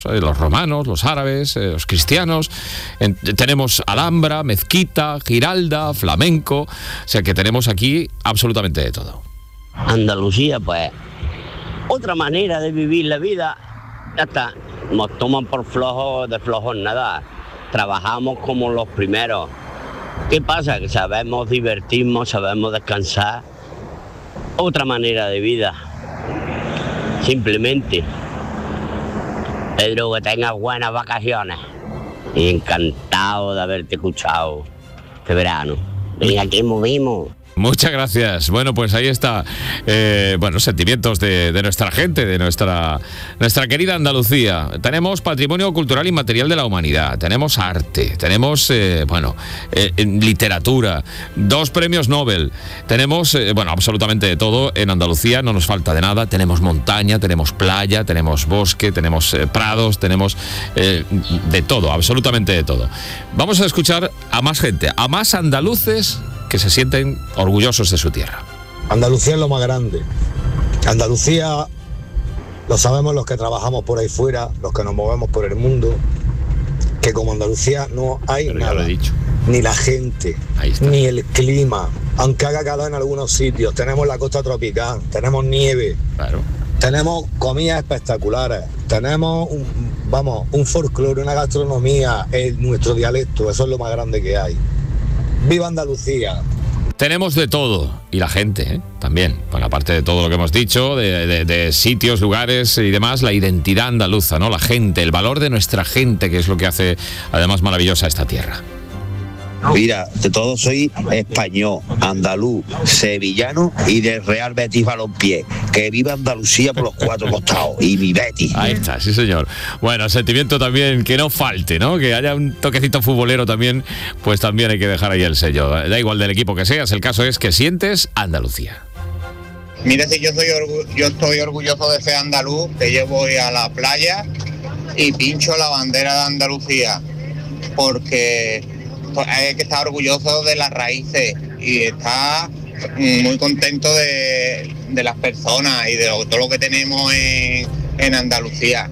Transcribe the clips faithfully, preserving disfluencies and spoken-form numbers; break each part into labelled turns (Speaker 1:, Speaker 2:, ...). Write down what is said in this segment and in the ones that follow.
Speaker 1: los romanos, los árabes, eh, los cristianos. En, tenemos Alhambra, mezquita, Giralda, flamenco. O sea que tenemos aquí absolutamente de todo.
Speaker 2: Andalucía, pues, otra manera de vivir la vida. Ya está. Nos toman por flojos, de flojos nada. Trabajamos como los primeros. ¿Qué pasa? Que sabemos divertirnos, sabemos descansar. Otra manera de vida. Simplemente. Pedro, que tengas buenas vacaciones. Y encantado de haberte escuchado este verano. Venga, aquí movimos.
Speaker 1: Muchas gracias. Bueno, pues ahí está. Eh, bueno, sentimientos de, de nuestra gente, de nuestra, nuestra querida Andalucía. Tenemos patrimonio cultural inmaterial de la humanidad. Tenemos arte. Tenemos, eh, bueno, eh, literatura. Dos premios Nobel. Tenemos, eh, bueno, absolutamente de todo. En Andalucía no nos falta de nada. Tenemos montaña, tenemos playa, tenemos bosque, tenemos eh, prados, tenemos eh, de todo, absolutamente de todo. Vamos a escuchar a más gente, a más andaluces que se sienten orgullosos de su tierra.
Speaker 3: Andalucía es lo más grande. Andalucía lo sabemos los que trabajamos por ahí fuera, los que nos movemos por el mundo, que como Andalucía no hay
Speaker 1: Pero
Speaker 3: nada,
Speaker 1: ya lo he dicho.
Speaker 3: Ni la gente, ni el clima, aunque haga calor en algunos sitios. Tenemos la costa tropical, tenemos nieve,
Speaker 1: claro.
Speaker 3: Tenemos comidas espectaculares, tenemos un, vamos, un folclore, una gastronomía, el, nuestro dialecto, eso es lo más grande que hay. ¡Viva Andalucía!
Speaker 1: Tenemos de todo, y la gente, ¿eh? También, bueno, aparte de todo lo que hemos dicho, de, de, de sitios, lugares y demás, la identidad andaluza, ¿no? La gente, el valor de nuestra gente, que es lo que hace además maravillosa esta tierra.
Speaker 4: Mira, de todo soy español, andaluz, sevillano y del Real Betis Balompié. Que viva Andalucía por los cuatro costados y mi Betis.
Speaker 1: Ahí está, sí señor. Bueno, sentimiento también que no falte, ¿no? Que haya un toquecito futbolero también, pues también hay que dejar ahí el sello. Da igual del equipo que seas, el caso es que sientes Andalucía.
Speaker 5: Mira, si yo soy orgu- yo estoy orgulloso de ser andaluz, que yo voy a la playa y pincho la bandera de Andalucía, porque pues hay que estar orgulloso de las raíces y estar muy contento de, de las personas y de lo, todo lo que tenemos en, en Andalucía.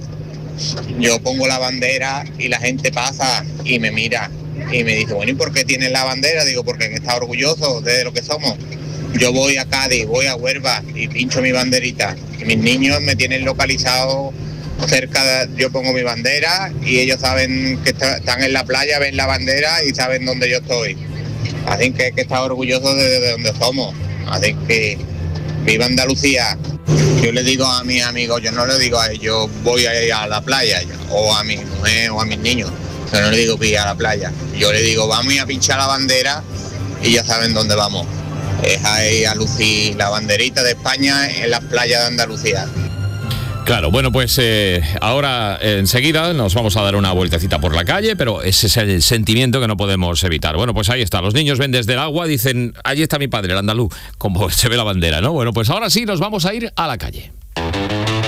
Speaker 5: Yo pongo la bandera y la gente pasa y me mira y me dice, bueno, ¿y por qué tienes la bandera? Digo, porque hay que estar orgulloso de lo que somos. Yo voy a Cádiz, voy a Huelva y pincho mi banderita. Y mis niños me tienen localizado cerca de, yo pongo mi bandera y ellos saben que está, están en la playa, ven la bandera y saben dónde yo estoy. Así que hay que estar orgullosos de, de donde somos. Así que viva Andalucía. Yo le digo a mis amigos, yo no le digo a ellos voy a ir a la playa, o a mi mujer o a mis niños. Yo no le digo voy a la playa. Yo le digo vamos a pinchar la bandera y ya saben dónde vamos. Es ahí a lucir la banderita de España en las playas de Andalucía.
Speaker 1: Claro, bueno, pues eh, ahora eh, enseguida nos vamos a dar una vueltecita por la calle, pero ese es el sentimiento que no podemos evitar. Bueno, pues ahí está, los niños ven desde el agua, dicen, allí está mi padre, el andaluz, como se ve la bandera, ¿no? Bueno, pues ahora sí nos vamos a ir a la calle.